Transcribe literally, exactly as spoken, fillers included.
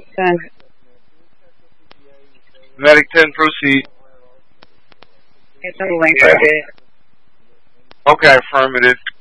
ten. Medic ten, proceed. It's a link right. Okay, affirmative.